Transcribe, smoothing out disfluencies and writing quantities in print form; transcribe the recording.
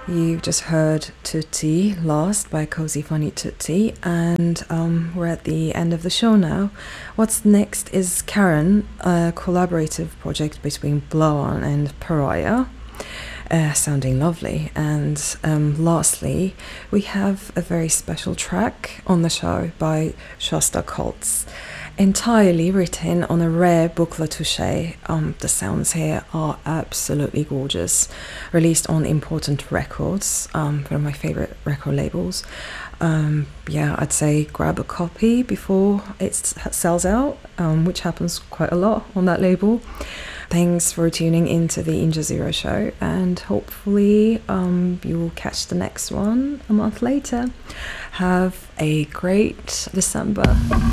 You just heard Tutti Lost by Cozy Funny Tutti, and we're at the end of the show now. What's next is Karen, a collaborative project between Blow-On and Pariah, sounding lovely. And lastly, we have a very special track on the show by Shostakovich, entirely written on a rare boucle touche. The sounds here are absolutely gorgeous. Released on Important Records, one of my favorite record labels. I'd say grab a copy before it sells out, which happens quite a lot on that label. Thanks for tuning into the Injazero show, and hopefully you'll catch the next one a month later. Have a great December.